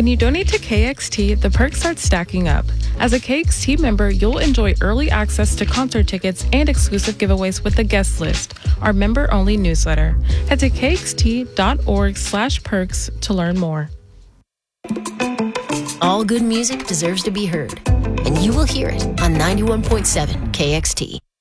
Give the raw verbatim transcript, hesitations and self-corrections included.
When you donate to K X T, the perks start stacking up. As a K X T member, you'll enjoy early access to concert tickets and exclusive giveaways with the guest list, our member-only newsletter. Head to kxt.org slash perks to learn more. All good music deserves to be heard, and you will hear it on ninety-one point seven K X T.